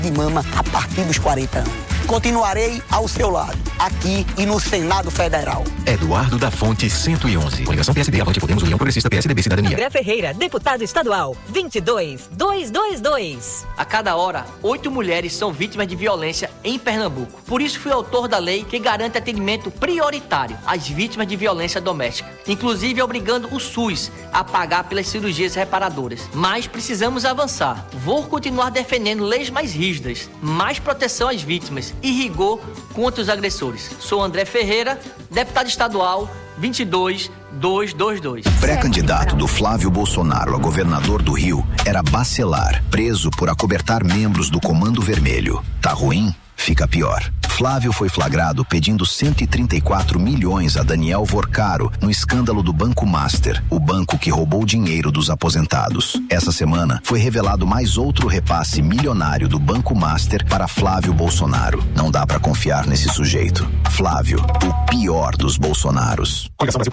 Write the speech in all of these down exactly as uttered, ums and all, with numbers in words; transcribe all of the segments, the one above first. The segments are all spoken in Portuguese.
de mama a partir dos quarenta anos. Continuarei ao seu lado, aqui e no Senado Federal. Eduardo da Fonte, cento e onze. Coligação P S D, Avante Podemos, União Progressista, P S D B, Cidadania. André Ferreira, deputado estadual, vinte e dois, duzentos e vinte e dois. A cada hora, oito mulheres são vítimas de violência em Pernambuco. Por isso fui autor da lei que garante atendimento prioritário às vítimas de violência doméstica, inclusive obrigando o SUS a pagar pelas cirurgias reparadoras. Mas precisamos avançar. Vou continuar defendendo leis mais rígidas, mais proteção às vítimas e rigor contra os agressores. Sou André Ferreira, deputado estadual, vinte e dois, duzentos e vinte e dois. Pré-candidato do Flávio Bolsonaro a governador do Rio era Bacelar, preso por acobertar membros do Comando Vermelho. Tá ruim? Fica pior. Flávio foi flagrado pedindo cento e trinta e quatro milhões a Daniel Vorcaro no escândalo do Banco Master, o banco que roubou dinheiro dos aposentados. Essa semana foi revelado mais outro repasse milionário do Banco Master para Flávio Bolsonaro. Não dá pra confiar nesse sujeito. Flávio, o pior dos Bolsonaros.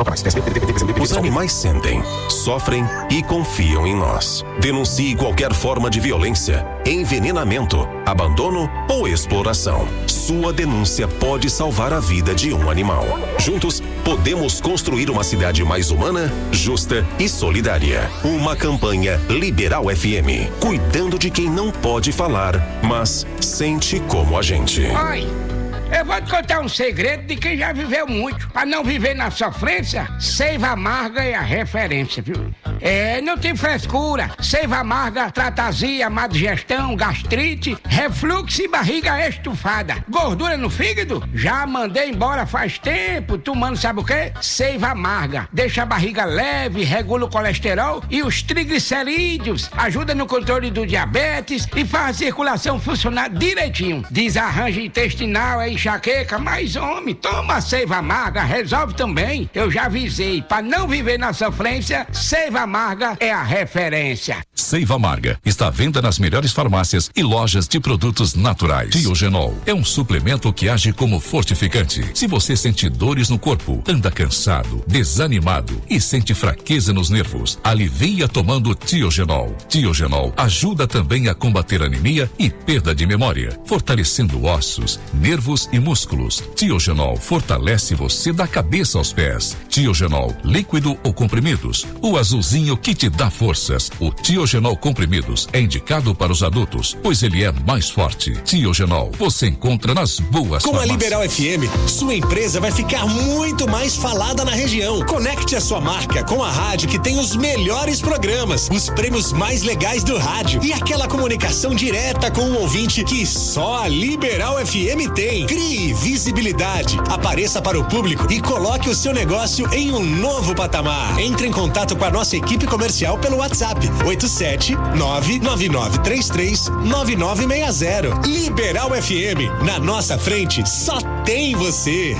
Os animais sentem, sofrem e confiam em nós. Denuncie qualquer forma de violência, envenenamento, abandono ou exploração. Sua denúncia pode salvar a vida de um animal. Juntos, podemos construir uma cidade mais humana, justa e solidária. Uma campanha Liberal F M, cuidando de quem não pode falar, mas sente como a gente. Oi, eu vou te contar um segredo de quem já viveu muito. Para não viver na sofrência, Seiva Amarga é a referência, viu? É, não tem frescura. Seiva Amarga trata azia, má digestão, gastrite, refluxo e barriga estufada. Gordura no fígado? Já mandei embora faz tempo, tomando sabe o quê? Seiva Amarga. Deixa a barriga leve, regula o colesterol e os triglicerídeos. Ajuda no controle do diabetes e faz a circulação funcionar direitinho. Desarranjo intestinal, é enxaqueca, mas homem, toma a Seiva Amarga, resolve também. Eu já avisei, para não viver na sofrência, Seiva Amarga é a referência. Seiva Amarga está à venda nas melhores farmácias e lojas de produtos naturais. Tiogenol é um suplemento que age como fortificante. Se você sente dores no corpo, anda cansado, desanimado e sente fraqueza nos nervos, alivia tomando Tiogenol. Tiogenol ajuda também a combater anemia e perda de memória, fortalecendo ossos, nervos e músculos. Tiogenol fortalece você da cabeça aos pés. Tiogenol, líquido ou comprimidos, o azulzinho que te dá forças. O Tiogenol comprimidos é indicado para os adultos, pois ele é mais forte. Tiogenol, você encontra nas boas Com farmácias. a Liberal F M, sua empresa vai ficar muito mais falada na região. Conecte a sua marca com a rádio que tem os melhores programas, os prêmios mais legais do rádio e aquela comunicação direta com o ouvinte que só a Liberal F M tem. Crie visibilidade, apareça para o público e coloque o seu negócio em um novo patamar. Entre em contato com a nossa equipe comercial pelo WhatsApp oito sete nove nove nove três três nove nove seis zero. Liberal F M, na nossa frente só tem você.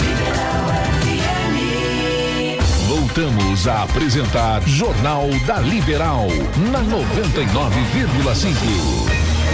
Voltamos a apresentar Jornal da Liberal na noventa e nove vírgula cinco.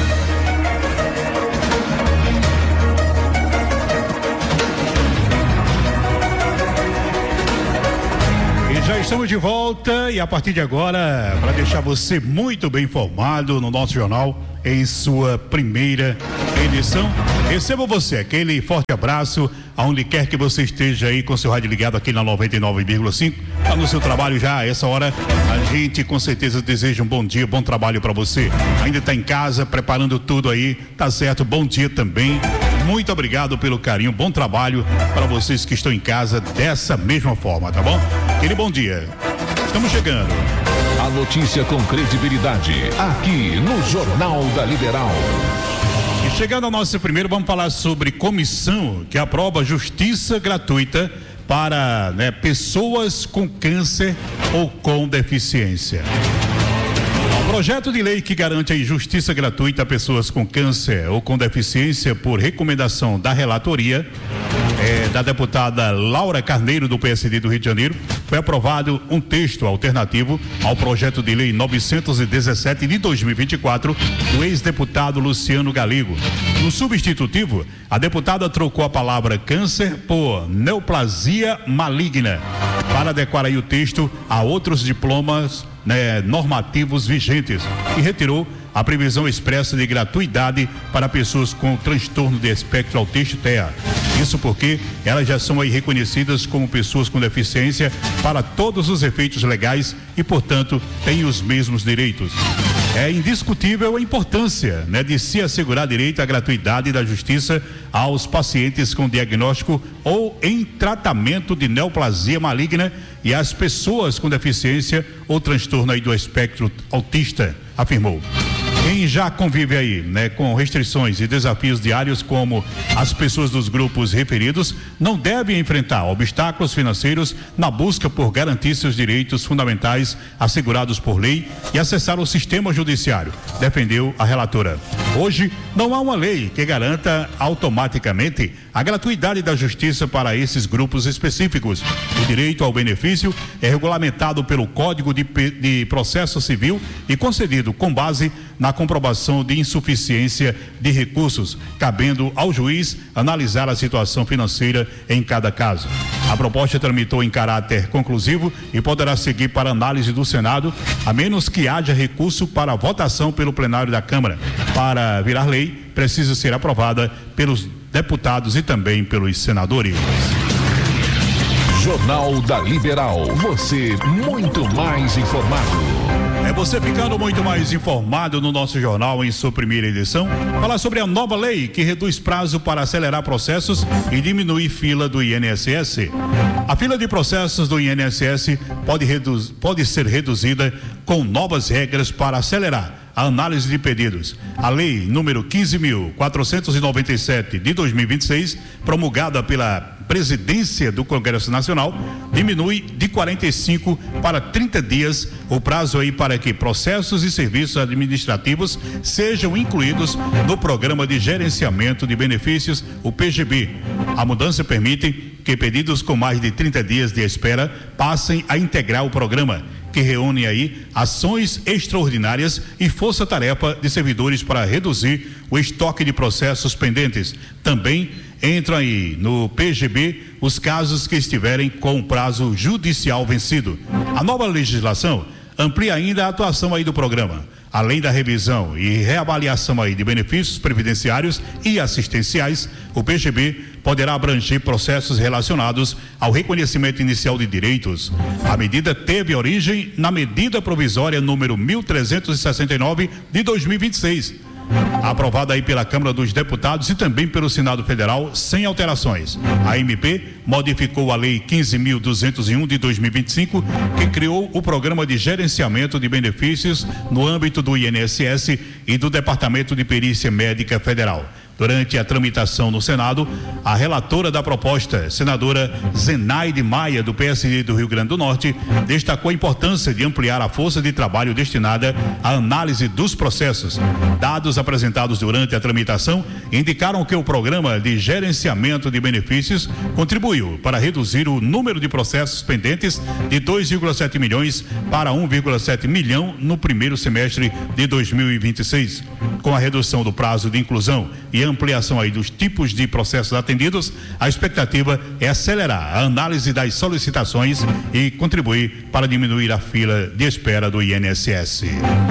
Já estamos de volta e a partir de agora, para deixar você muito bem informado no nosso jornal em sua primeira edição, recebo você, aquele forte abraço aonde quer que você esteja aí com seu rádio ligado aqui na noventa e nove vírgula cinco, tá no seu trabalho já a essa hora, a gente com certeza deseja um bom dia, bom trabalho para você, ainda tá em casa preparando tudo aí, tá certo, bom dia também. Muito obrigado pelo carinho, bom trabalho para vocês que estão em casa dessa mesma forma, tá bom? Aquele bom dia. Estamos chegando. A notícia com credibilidade, aqui no Jornal da Liberal. E chegando ao nosso primeiro, vamos falar sobre comissão que aprova justiça gratuita para, né, pessoas com câncer ou com deficiência. Projeto de lei que garante a justiça gratuita a pessoas com câncer ou com deficiência por recomendação da relatoria é, da deputada Laura Carneiro do P S D do Rio de Janeiro, foi aprovado um texto alternativo ao projeto de lei novecentos e dezessete de dois mil e vinte e quatro do ex-deputado Luciano Galego. No substitutivo, a deputada trocou a palavra câncer por neoplasia maligna para adequar aí o texto a outros diplomas, né, normativos vigentes, e retirou a previsão expressa de gratuidade para pessoas com transtorno de espectro autista T E A. Isso porque elas já são aí reconhecidas como pessoas com deficiência para todos os efeitos legais e, portanto, têm os mesmos direitos. É indiscutível a importância, né, de se assegurar direito à gratuidade da justiça aos pacientes com diagnóstico ou em tratamento de neoplasia maligna e às pessoas com deficiência ou transtorno aí do espectro autista, afirmou. Quem já convive aí, né, com restrições e desafios diários como as pessoas dos grupos referidos não devem enfrentar obstáculos financeiros na busca por garantir seus direitos fundamentais assegurados por lei e acessar o sistema judiciário, defendeu a relatora. Hoje, não há uma lei que garanta automaticamente a gratuidade da justiça para esses grupos específicos. O direito ao benefício é regulamentado pelo Código de, de Processo Civil e concedido com base na comprovação de insuficiência de recursos, cabendo ao juiz analisar a situação financeira em cada caso. A proposta tramitou em caráter conclusivo e poderá seguir para análise do Senado, a menos que haja recurso para votação pelo plenário da Câmara. Para virar lei, precisa ser aprovada pelos deputados e também pelos senadores. Jornal da Liberal, você muito mais informado. É você ficando muito mais informado no nosso jornal em sua primeira edição. Falar sobre a nova lei que reduz prazo para acelerar processos e diminuir fila do I N S S. A fila de processos do I N S S pode, reduz, pode ser reduzida com novas regras para acelerar a análise de pedidos. A lei número quinze mil quatrocentos e noventa e sete de dois mil e vinte e seis, promulgada pela Presidência do Congresso Nacional, diminui de quarenta e cinco para trinta dias o prazo aí para que processos e serviços administrativos sejam incluídos no Programa de Gerenciamento de Benefícios, o P G B. A mudança permite que pedidos com mais de trinta dias de espera passem a integrar o programa, que reúne aí ações extraordinárias e força-tarefa de servidores para reduzir o estoque de processos pendentes. Também entram aí no P G B os casos que estiverem com prazo judicial vencido. A nova legislação amplia ainda a atuação aí do programa. Além da revisão e reavaliação aí de benefícios previdenciários e assistenciais, o P G B poderá abranger processos relacionados ao reconhecimento inicial de direitos. A medida teve origem na medida provisória número mil trezentos e sessenta e nove de dois mil e vinte e seis. Aprovada aí pela Câmara dos Deputados e também pelo Senado Federal, sem alterações. A M P modificou a Lei quinze mil duzentos e um de dois mil e vinte e cinco, que criou o Programa de Gerenciamento de Benefícios no âmbito do I N S S e do Departamento de Perícia Médica Federal. Durante a tramitação no Senado, a relatora da proposta, senadora Zenaide Maia, do P S D do Rio Grande do Norte, destacou a importância de ampliar a força de trabalho destinada à análise dos processos. Dados apresentados durante a tramitação indicaram que o Programa de Gerenciamento de Benefícios contribuiu para reduzir o número de processos pendentes de dois vírgula sete milhões para um vírgula sete milhão no primeiro semestre de dois mil e vinte e seis. Com a redução do prazo de inclusão e ampliação aí dos tipos de processos atendidos, a expectativa é acelerar a análise das solicitações e contribuir para diminuir a fila de espera do I N S S.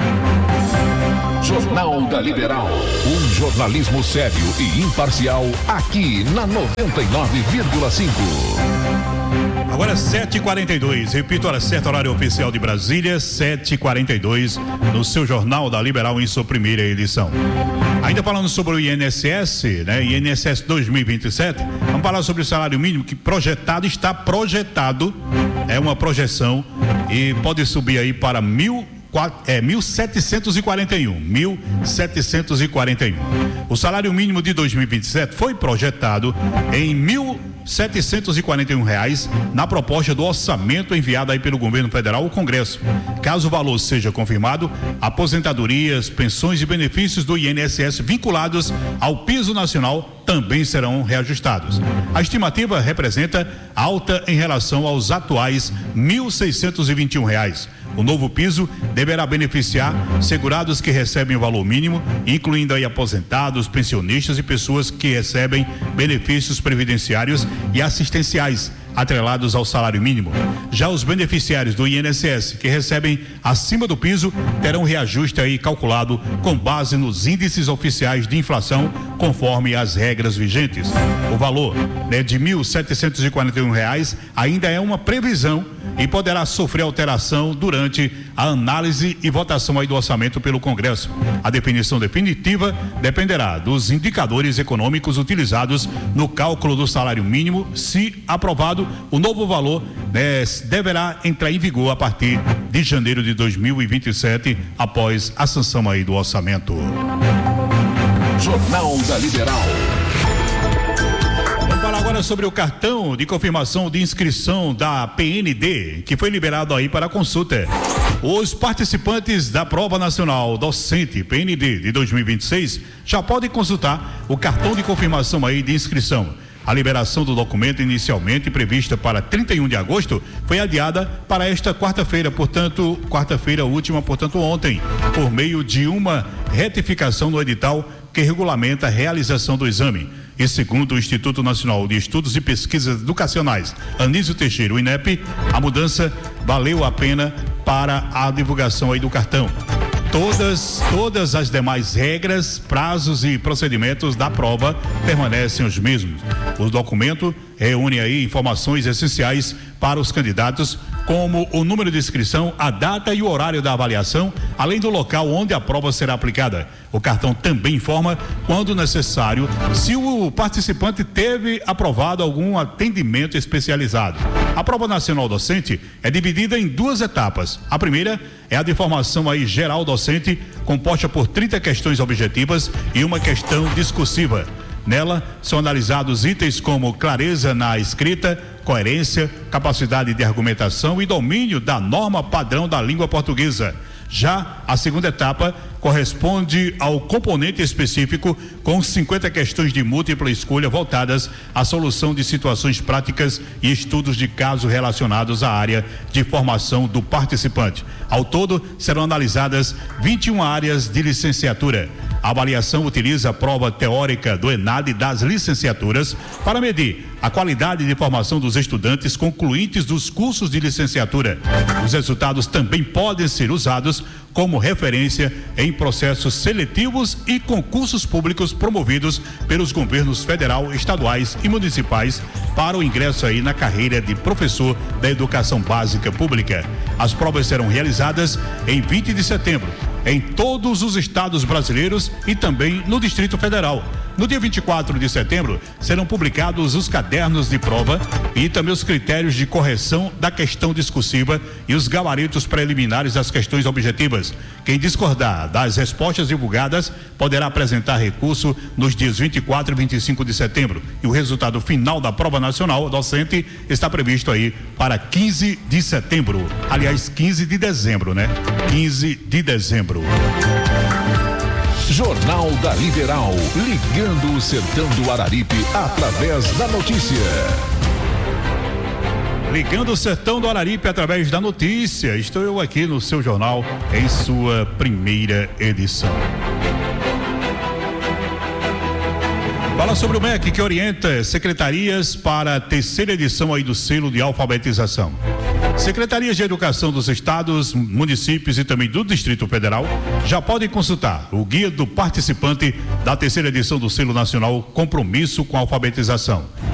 Jornal da Liberal, um jornalismo sério e imparcial aqui na noventa e nove vírgula cinco. Agora sete e quarenta e dois, repito, hora certa, horário oficial de Brasília, sete e quarenta e dois, no seu Jornal da Liberal em sua primeira edição. Ainda falando sobre o I N S S, né? I N S S dois mil e vinte e sete, vamos falar sobre o salário mínimo que projetado, está projetado, é uma projeção e pode subir aí para mil É mil setecentos e quarenta e um, mil setecentos e quarenta e um. O salário mínimo de dois mil e vinte e sete foi projetado em mil setecentos e quarenta e um reais na proposta do orçamento enviado aí pelo governo federal ao Congresso. Caso o valor seja confirmado, aposentadorias, pensões e benefícios do I N S S vinculados ao piso nacional também serão reajustados. A estimativa representa alta em relação aos atuais mil seiscentos e vinte e um reais. O novo piso deverá beneficiar segurados que recebem o valor mínimo, incluindo aí aposentados, pensionistas e pessoas que recebem benefícios previdenciários e assistenciais, atrelados ao salário mínimo. Já os beneficiários do I N S S que recebem acima do piso terão reajuste aí calculado com base nos índices oficiais de inflação, conforme as regras vigentes. O valor, né, de mil setecentos e quarenta e um reais ainda é uma previsão e poderá sofrer alteração durante a análise e votação aí do orçamento pelo Congresso. A definição definitiva dependerá dos indicadores econômicos utilizados no cálculo do salário mínimo. Se aprovado, o novo valor, né, deverá entrar em vigor a partir de janeiro de dois mil e vinte e sete, após a sanção aí do orçamento. Jornal da Liberal. Vamos falar agora sobre o cartão de confirmação de inscrição da P N D, que foi liberado aí para consulta. Os participantes da Prova Nacional Docente P N D de dois mil e vinte e seis já podem consultar o cartão de confirmação aí de inscrição. A liberação do documento, inicialmente prevista para trinta e um de agosto, foi adiada para esta quarta-feira, portanto, quarta-feira última, portanto, ontem, por meio de uma retificação no edital que regulamenta a realização do exame. E segundo o Instituto Nacional de Estudos e Pesquisas Educacionais, Anísio Teixeira, o INEP, a mudança valeu a pena para a divulgação aí do cartão. Todas, todas as demais regras, prazos e procedimentos da prova permanecem os mesmos. O documento reúne aí informações essenciais para os candidatos, como o número de inscrição, a data e o horário da avaliação, além do local onde a prova será aplicada. O cartão também informa, quando necessário, se o participante teve aprovado algum atendimento especializado. A Prova Nacional Docente é dividida em duas etapas. A primeira é a de formação aí geral docente, composta por trinta questões objetivas e uma questão discursiva. Nela são analisados itens como clareza na escrita, coerência, capacidade de argumentação e domínio da norma padrão da língua portuguesa. Já a segunda etapa corresponde ao componente específico, com cinquenta questões de múltipla escolha voltadas à solução de situações práticas e estudos de caso relacionados à área de formação do participante. Ao todo, serão analisadas vinte e uma áreas de licenciatura. A avaliação utiliza a prova teórica do ENAD das licenciaturas para medir a qualidade de formação dos estudantes concluintes dos cursos de licenciatura. Os resultados também podem ser usados como referência em processos seletivos e concursos públicos promovidos pelos governos federal, estaduais e municipais para o ingresso aí na carreira de professor da educação básica pública. As provas serão realizadas em vinte de setembro, em todos os estados brasileiros e também no Distrito Federal. No dia vinte e quatro de setembro, serão publicados os cadernos de prova e também os critérios de correção da questão discursiva e os gabaritos preliminares das questões objetivas. Quem discordar das respostas divulgadas poderá apresentar recurso nos dias vinte e quatro e vinte e cinco de setembro. E o resultado final da Prova Nacional Docente está previsto aí para quinze de setembro. Aliás, quinze de dezembro, né? quinze de dezembro. Jornal da Liberal, ligando o sertão do Araripe através da notícia. Ligando o sertão do Araripe através da notícia. Estou eu aqui no seu jornal em sua primeira edição. Fala sobre o M E C, que orienta secretarias para a terceira edição aí do selo de alfabetização. Secretarias de Educação dos estados, municípios e também do Distrito Federal já podem consultar o guia do participante da terceira edição do selo nacional Compromisso com a Alfabetização.